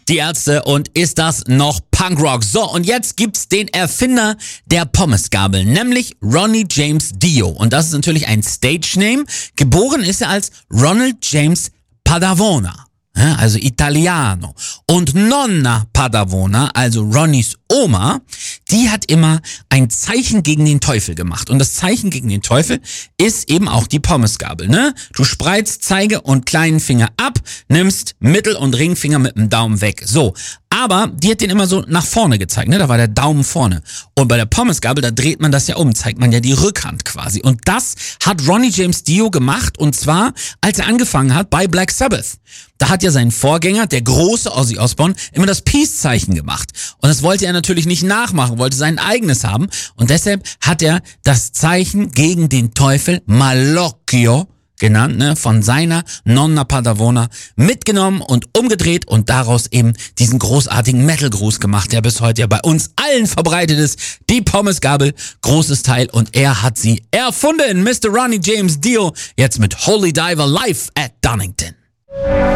Die Ärzte und ist das noch Punkrock? So, und jetzt gibt's den Erfinder der Pommesgabel, nämlich Ronnie James Dio. Und das ist natürlich ein Stage-Name. Geboren ist er als Ronald James Padavona, also Italiano. Und Nonna Padavona, also Ronnies Oma, die hat immer ein Zeichen gegen den Teufel gemacht. Und das Zeichen gegen den Teufel ist eben auch die Pommesgabel, ne? Du spreizt Zeige und kleinen Finger ab, nimmst Mittel- und Ringfinger mit dem Daumen weg. So. Aber die hat den immer so nach vorne gezeigt, ne? Da war der Daumen vorne. Und bei der Pommesgabel, da dreht man das ja um, zeigt man ja die Rückhand quasi. Und das hat Ronnie James Dio gemacht, und zwar, als er angefangen hat bei Black Sabbath. Da hat ja sein Vorgänger, der große Ozzy Osbourne, immer das Peace-Zeichen gemacht. Und das wollte er natürlich nicht nachmachen, wollte sein eigenes haben. Und deshalb hat er das Zeichen gegen den Teufel, Malocchio, genannt, ne, von seiner Nonna Padavona mitgenommen und umgedreht und daraus eben diesen großartigen Metal-Gruß gemacht, der bis heute ja bei uns allen verbreitet ist. Die Pommesgabel, großes Teil, und er hat sie erfunden. Mr. Ronnie James Dio, jetzt mit Holy Diver live at Donington.